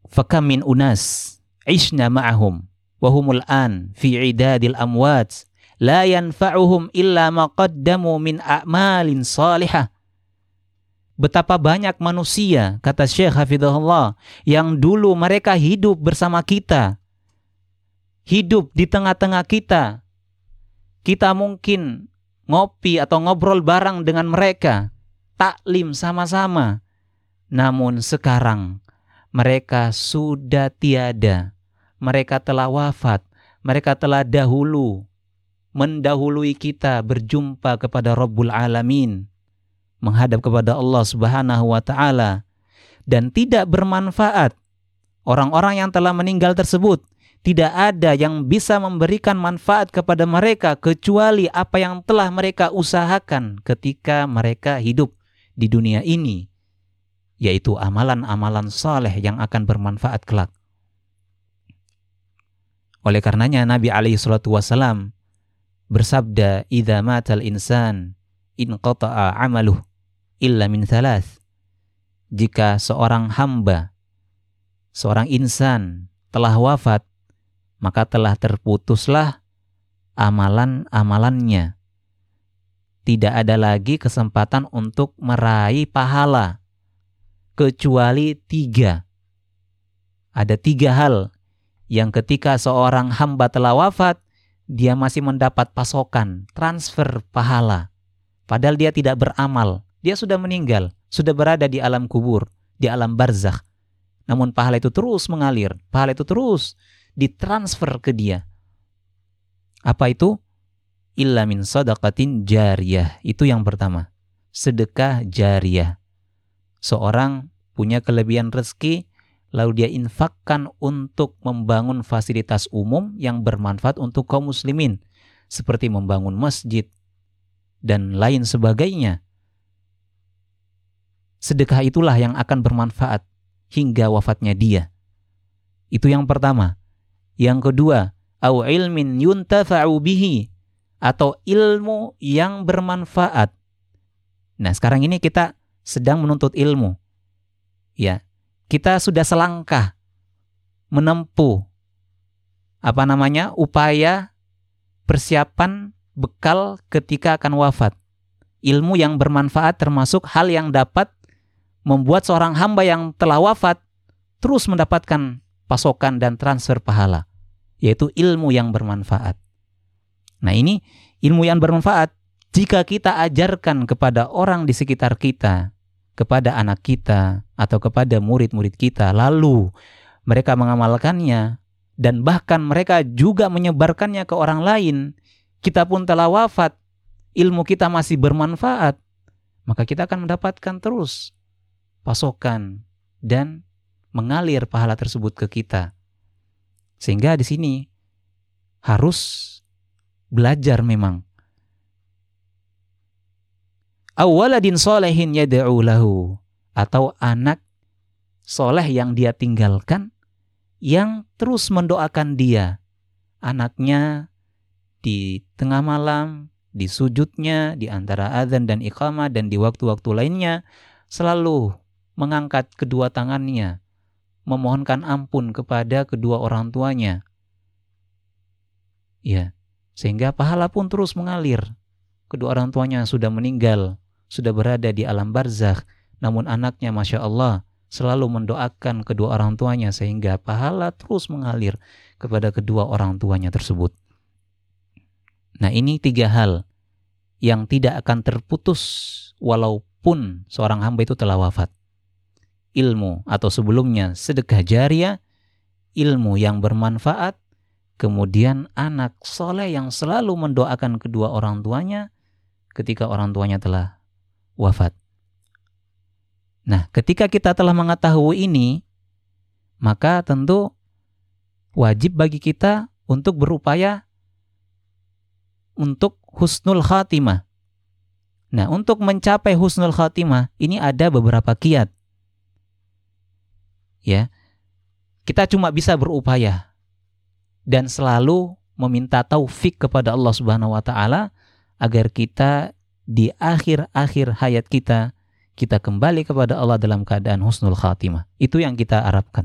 Fakam min unas ishna ma'ahum wa humul an fi idadil amwat la yanfa'uhum illa ma qaddamu min a'malin salihah. Betapa banyak manusia, kata Syekh Hafizahullah, yang dulu mereka hidup bersama kita, hidup di tengah-tengah kita. Kita mungkin ngopi atau ngobrol bareng dengan mereka, taklim sama-sama. Namun sekarang mereka sudah tiada. Mereka telah wafat. Mereka telah mendahului kita berjumpa kepada Rabbul Alamin, menghadap kepada Allah Subhanahu wa Ta'ala, dan tidak bermanfaat. Orang-orang yang telah meninggal tersebut, tidak ada yang bisa memberikan manfaat kepada mereka kecuali apa yang telah mereka usahakan ketika mereka hidup di dunia ini, yaitu amalan-amalan saleh yang akan bermanfaat kelak. Oleh karenanya Nabi SAW bersabda, "Idza matal insan inqata'a 'amaluh illa min thalath." Jika seorang hamba, seorang insan telah wafat, maka telah terputuslah amalan-amalannya. Tidak ada lagi kesempatan untuk meraih pahala kecuali 3. Ada 3 hal yang ketika seorang hamba telah wafat, dia masih mendapat pasokan, transfer pahala. Padahal dia tidak beramal. Dia sudah meninggal, sudah berada di alam kubur, di alam barzakh. Namun pahala itu terus mengalir, pahala itu terus ditransfer ke dia. Apa itu? Illa min sadaqatin jariyah. Itu yang pertama. Sedekah jariyah. Seorang punya kelebihan rezeki, lalu dia infakkan untuk membangun fasilitas umum yang bermanfaat untuk kaum muslimin, seperti membangun masjid dan lain sebagainya. Sedekah itulah yang akan bermanfaat hingga wafatnya dia. Itu yang pertama. Yang kedua, au ilmin yuntafa'u bihi, atau ilmu yang bermanfaat. Nah, sekarang ini kita sedang menuntut ilmu. Ya, kita sudah selangkah menempuh upaya persiapan bekal ketika akan wafat. Ilmu yang bermanfaat termasuk hal yang dapat membuat seorang hamba yang telah wafat terus mendapatkan pasokan dan transfer pahala, yaitu ilmu yang bermanfaat. Nah, ini ilmu yang bermanfaat jika kita ajarkan kepada orang di sekitar kita, kepada anak kita atau kepada murid-murid kita, lalu mereka mengamalkannya dan bahkan mereka juga menyebarkannya ke orang lain, kita pun telah wafat, ilmu kita masih bermanfaat, maka kita akan mendapatkan terus pasokan dan mengalir pahala tersebut ke kita. Sehingga di sini harus belajar memang. Awaladin solehin yad'u lahu, atau anak soleh yang dia tinggalkan yang terus mendoakan dia. Anaknya di tengah malam, di sujudnya, di antara azan dan iqamah dan di waktu-waktu lainnya selalu mengangkat kedua tangannya, memohonkan ampun kepada kedua orang tuanya. Ya, sehingga pahala pun terus mengalir. Kedua orang tuanya sudah meninggal, sudah berada di alam barzakh, namun anaknya Masya Allah selalu mendoakan kedua orang tuanya sehingga pahala terus mengalir kepada kedua orang tuanya tersebut. Nah, ini 3 hal yang tidak akan terputus walaupun seorang hamba itu telah wafat. Ilmu atau sebelumnya sedekah jariyah, ilmu yang bermanfaat, kemudian anak soleh yang selalu mendoakan kedua orang tuanya ketika orang tuanya telah wafat. Nah, ketika kita telah mengetahui ini, maka tentu wajib bagi kita untuk berupaya untuk husnul khatimah. Nah, untuk mencapai husnul khatimah ini ada beberapa kiat. Ya, kita cuma bisa berupaya dan selalu meminta taufik kepada Allah Subhanahu wa taala agar kita di akhir-akhir hayat kita kembali kepada Allah dalam keadaan husnul khatimah. Itu yang kita harapkan.